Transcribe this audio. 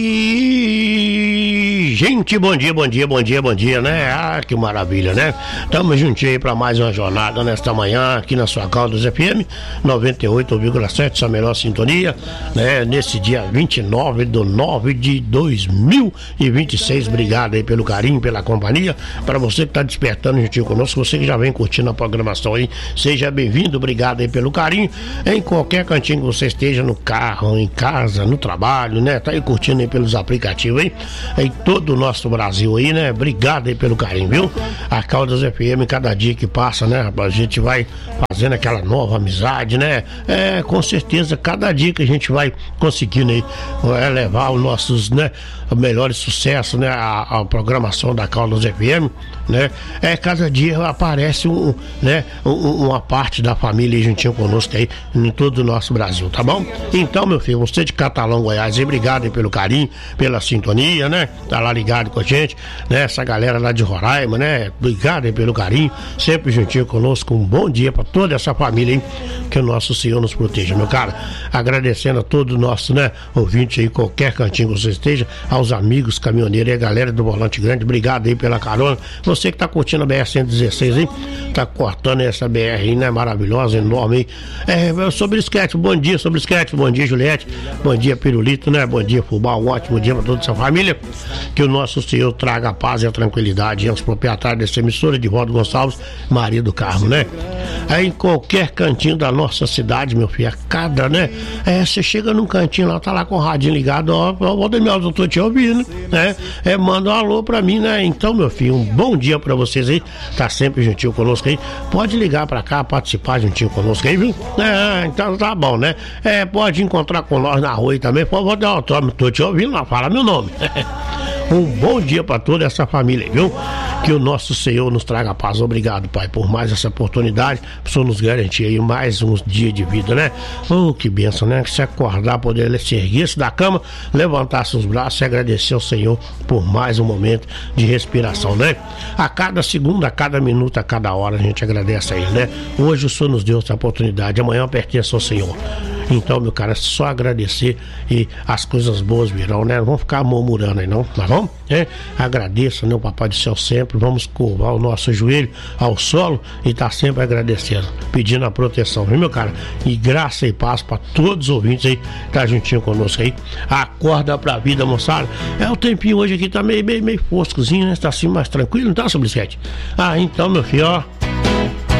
E gente, bom dia, né? Ah, que maravilha, né? Tamo juntinho aí pra mais uma jornada nesta manhã aqui na sua Caldas FM 98,7, essa melhor sintonia, né? Nesse dia 29 de 9 de 2026. Obrigado aí pelo carinho, pela companhia. Para você que tá despertando juntinho conosco, você que já vem curtindo a programação aí, seja bem-vindo. Obrigado aí pelo carinho. Em qualquer cantinho que você esteja, no carro, em casa, no trabalho, né? Tá aí curtindo aí pelos aplicativos, hein? Em todo o nosso Brasil aí, né? Obrigado aí pelo carinho, viu? A Caldas FM, cada dia que passa, né, rapaz? A gente vai fazendo aquela nova amizade, né? Com certeza, cada dia que a gente vai conseguindo aí levar os nossos, né, melhores sucessos, né? A programação da Caldas FM, né? Cada dia aparece uma parte da família aí juntinho conosco aí em todo o nosso Brasil, tá bom? Então, meu filho, você de Catalão, Goiás, aí, obrigado aí pelo carinho, pela sintonia, né? Tá lá ligado com a gente, né? Essa galera lá de Roraima, né? Obrigado aí pelo carinho, sempre juntinho conosco. Um bom dia pra toda essa família, hein? Que o nosso Senhor nos proteja, meu cara. Agradecendo a todo o nosso, né, ouvinte aí, qualquer cantinho que você esteja, aos amigos caminhoneiros e a galera do Volante Grande, obrigado aí pela carona. Você que tá curtindo a BR-116 aí, tá cortando essa BR aí, né? Maravilhosa, enorme aí. Sobre esquete, bom dia, Juliette, bom dia, Pirulito, né? Bom dia, Fubá, um ótimo dia para toda essa família. Que o nosso Senhor traga a paz e a tranquilidade aos proprietários dessa emissora, de Valdo Gonçalves, Maria do Carmo, né? Aí em qualquer cantinho da nossa cidade, meu filho, cada, né? Você chega num cantinho lá, tá lá com o radinho ligado, ó, Valdemir, eu tô te ouvindo, né? Manda um alô pra mim, né? Então, meu filho, um bom dia pra vocês aí, tá sempre juntinho conosco aí, pode ligar pra cá, participar juntinho conosco aí, viu? Então tá bom, né? Pode encontrar com nós na rua aí também, vou dar um toque, tô te ouvindo lá, fala meu nome. Um bom dia para toda essa família, viu? Que o nosso Senhor nos traga paz. Obrigado, Pai, por mais essa oportunidade, por Senhor nos garantir aí mais uns dias de vida, né? Oh, que bênção, né? Se acordar, poder se erguer-se da cama, levantar seus braços e agradecer ao Senhor por mais um momento de respiração, né? A cada segundo, a cada minuto, a cada hora, a gente agradece a Ele, né? Hoje o Senhor nos deu essa oportunidade, amanhã pertence ao Senhor. Então, meu cara, é só agradecer e as coisas boas virão, né? Não vamos ficar murmurando aí, não, tá bom? Agradeça, né, o Papai do Céu sempre. Vamos curvar o nosso joelho ao solo e tá sempre agradecendo, pedindo a proteção, viu, meu cara? E graça e paz para todos os ouvintes aí, tá juntinho conosco aí. Acorda pra vida, moçada. O tempinho hoje aqui tá meio foscozinho, né? Tá assim mais tranquilo, não tá, Sobrisquete? Então, meu filho, ó,